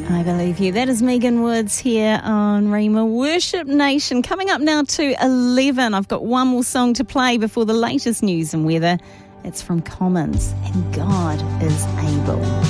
I believe you. That is Megan Woods here on Rima Worship Nation. Coming up now to 11. I've got one more song to play before the latest news and weather. It's from Commons, and God is able.